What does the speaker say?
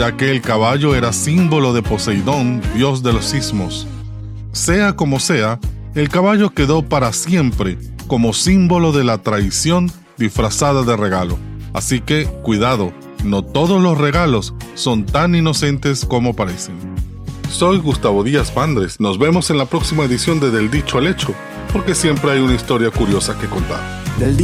ya que el caballo era símbolo de Poseidón, dios de los ismos. Sea como sea, el caballo quedó para siempre como símbolo de la traición disfrazada de regalo. Así que, cuidado, no todos los regalos son tan inocentes como parecen. Soy Gustavo Díaz Pandres. Nos vemos en la próxima edición de Del Dicho al Hecho, porque siempre hay una historia curiosa que contar.